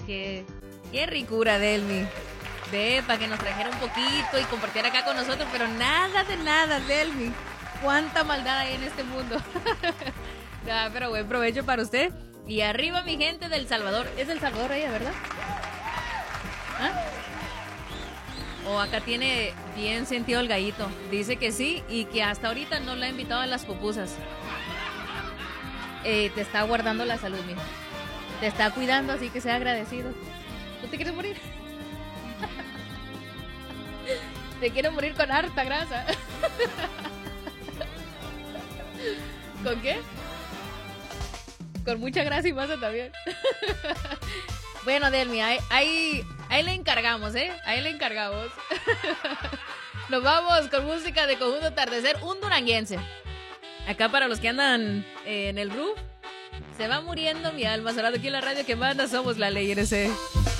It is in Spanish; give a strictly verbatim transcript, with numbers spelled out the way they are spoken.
qué, qué ricura, Delmi. Ve, para que nos trajera un poquito y compartiera acá con nosotros, pero nada de nada, Delmi. Cuánta maldad hay en este mundo. Nah, pero buen provecho para usted. Y arriba mi gente del Salvador. Es del Salvador ella, ¿verdad? ¿Ah? O acá tiene bien sentido el gallito. Dice que sí y que hasta ahorita no la ha invitado a las pupusas. Eh, te está guardando la salud, mijo. Te está cuidando, así que sea agradecido. ¿Tú te quieres morir? Te quiero morir con harta grasa. ¿Con qué? Con mucha grasa y masa también. Bueno, Delmi, ahí, ahí, ahí le encargamos, ¿eh? Ahí le encargamos. Nos vamos con música de Conjunto Atardecer, un duranguense. Acá para los que andan eh, en el roof, se va muriendo mi alma. Sonando aquí en la radio que manda, somos la ley R C.